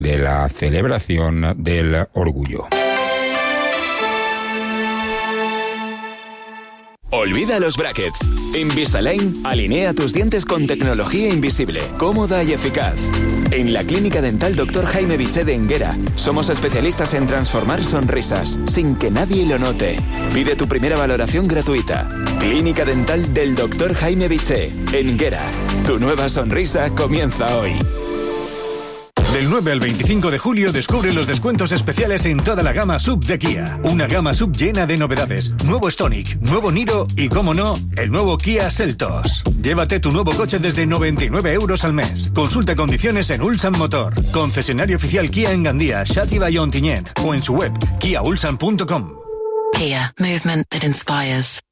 de la celebración del orgullo. Olvida los brackets. Invisalign alinea tus dientes con tecnología invisible, cómoda y eficaz. En la Clínica Dental Dr. Jaime Biché de Enguera somos especialistas en transformar sonrisas sin que nadie lo note. Pide tu primera valoración gratuita. Clínica Dental del Dr. Jaime Biché, Enguera. Tu nueva sonrisa comienza hoy. Del 9 al 25 de julio descubre los descuentos especiales en toda la gama SUV de Kia. Una gama SUV llena de novedades. Nuevo Stonic, nuevo Niro y, como no, el nuevo Kia Seltos. Llévate tu nuevo coche desde 99 euros al mes. Consulta condiciones en Ulsan Motor. Concesionario oficial Kia en Gandía, Xàtiva y Ontinyent. O en su web, kiaulsan.com. Kia, movement that inspires.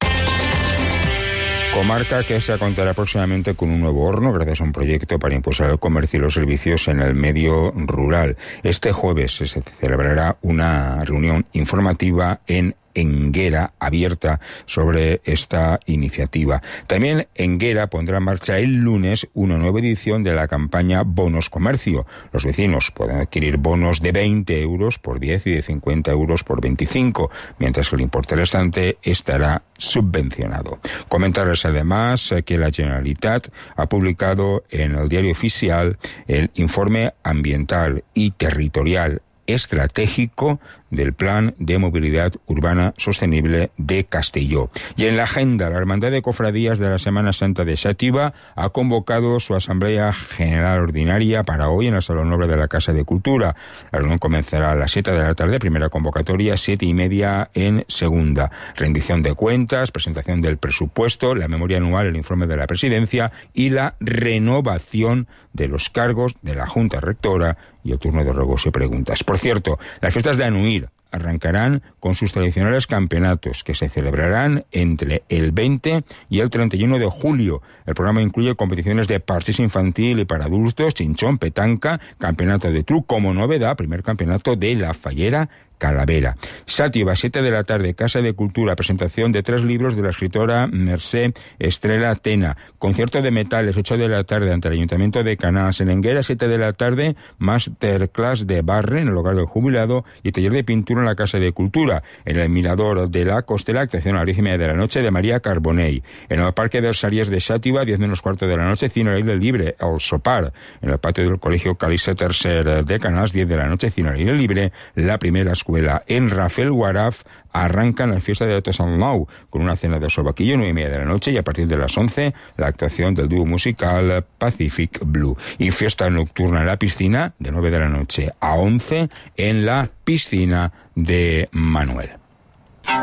Comarca que se contará próximamente con un nuevo horno gracias a un proyecto para impulsar el comercio y los servicios en el medio rural. Este jueves se celebrará una reunión informativa en Enguera abierta sobre esta iniciativa. También Enguera pondrá en marcha el lunes una nueva edición de la campaña Bonos Comercio. Los vecinos podrán adquirir bonos de 20 euros por 10 y de 50 euros por 25, mientras que el importe restante estará subvencionado. Comentarles además que la Generalitat ha publicado en el Diario Oficial el informe ambiental y territorial estratégico del Plan de Movilidad Urbana Sostenible de Castelló. Y en la agenda, la Hermandad de Cofradías de la Semana Santa de Xàtiva ha convocado su Asamblea General Ordinaria para hoy en el Salón Noble de la Casa de Cultura. La reunión comenzará a las 7 de la tarde, primera convocatoria, 7:30 en segunda. Rendición de cuentas, presentación del presupuesto, la memoria anual, el informe de la Presidencia y la renovación de los cargos de la Junta Rectora y el turno de ruegos y preguntas. Por cierto, las fiestas de Anuir arrancarán con sus tradicionales campeonatos que se celebrarán entre el 20 y el 31 de julio. El programa incluye competiciones de parchís infantil y para adultos, chinchón, petanca, campeonato de truc, como novedad, primer campeonato de la Fallera Calavera. Xàtiva, 7 de la tarde, Casa de Cultura, presentación de 3 libros de la escritora Mercè Estrela Tena. Concierto de metales, 8 de la tarde, ante el Ayuntamiento de Canals. En Enguera, 7 de la tarde, masterclass de barre en el hogar del jubilado y taller de pintura en la Casa de Cultura. En el Mirador de la Costera, actuación a las 10:30 de la noche de María Carbonell. En el Parque Versalles de Xàtiva, 10 menos cuarto de la noche, cine al aire libre, El Sopar. En el patio del Colegio Calixte III de Canals, 10 de la noche, cine al aire libre, La Primera Escuela. En Rafelguaraf arrancan la fiesta de Sant Nou con una cena de sobaquillo, 9:30 de la noche, y a partir de las 11 la actuación del dúo musical Pacific Blue. Y fiesta nocturna en la piscina de 9 de la noche a 11 en la piscina de Manuel.